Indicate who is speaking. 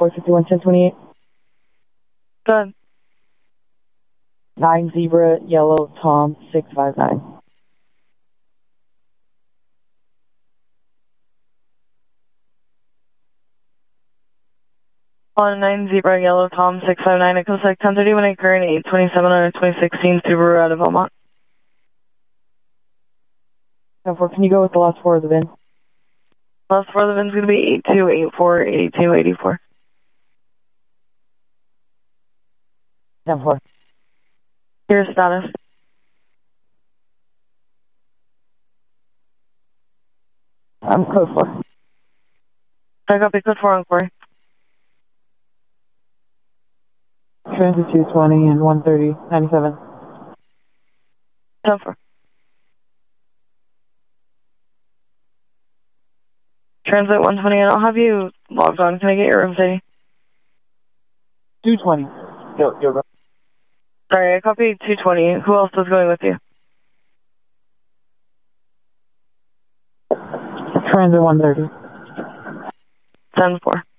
Speaker 1: 451 1028.
Speaker 2: Good.
Speaker 1: 9 Zebra Yellow Tom 659.
Speaker 2: On 9 Zebra Yellow Tom 659, it goes like 1031 acre and 827 on a 2016 Subaru out of Belmont.
Speaker 1: 10-4, can you go with the last 4 of the VIN?
Speaker 2: Last 4 of the VIN's going to be 8284 8284.
Speaker 1: 10-4.
Speaker 2: Here's status.
Speaker 1: I'm code 4.
Speaker 2: I got code 4 on Corey.
Speaker 1: Transit 220 and 130 97.
Speaker 2: 10-4. Transit 120, and I'll have you logged on. Can I get your room, Sadie?
Speaker 1: 220. Yo, bro.
Speaker 2: Sorry, I copied 220. Who else was going with you?
Speaker 1: Transit 130.
Speaker 2: 10-4.